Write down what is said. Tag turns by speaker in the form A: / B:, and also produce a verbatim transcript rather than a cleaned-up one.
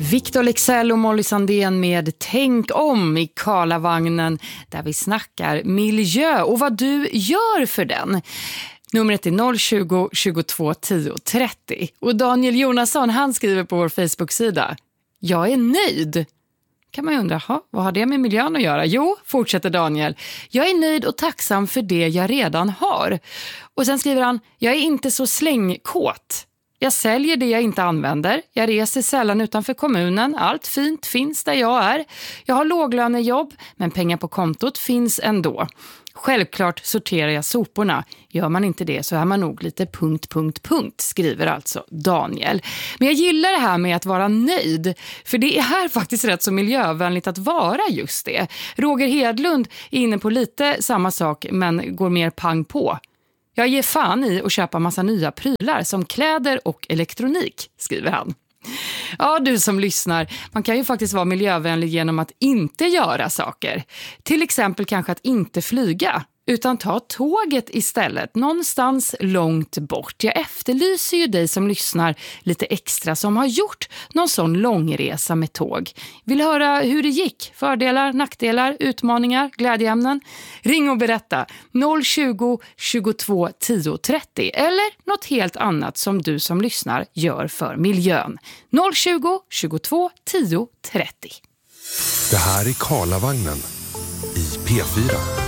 A: Victor Leksell och Molly Sandén med Tänk om i Karlavagnen, där vi snackar miljö och vad du gör för den. Numret är noll tjugo, tjugotvå, tio, trettio. Och Daniel Jonasson, han skriver på vår Facebook-sida: jag är nöjd. Kan man ju undra, ha, vad har det med miljön att göra? Jo, fortsätter Daniel. Jag är nöjd och tacksam för det jag redan har. Och sen skriver han: jag är inte så slängkåt. Jag säljer det jag inte använder. Jag reser sällan utanför kommunen. Allt fint finns där jag är. Jag har låglönejobb, men pengar på kontot finns ändå. Självklart sorterar jag soporna. Gör man inte det så är man nog lite punkt, punkt, punkt, skriver alltså Daniel. Men jag gillar det här med att vara nöjd. För det är här faktiskt rätt så miljövänligt att vara just det. Roger Hedlund är inne på lite samma sak, men går mer pang på. Jag ger fan i att köpa massa nya prylar som kläder och elektronik, skriver han. Ja, du som lyssnar, man kan ju faktiskt vara miljövänlig genom att inte göra saker. Till exempel kanske att inte flyga, utan ta tåget istället, någonstans långt bort. Jag efterlyser ju dig som lyssnar lite extra som har gjort någon sån långresa med tåg. Vill höra hur det gick? Fördelar, nackdelar, utmaningar, glädjeämnen? Ring och berätta noll tjugo, tjugotvå, tio, trettio eller något helt annat som du som lyssnar gör för miljön. noll tjugo, tjugotvå, tio, trettio.
B: Det här är Karlavagnen i P fyra.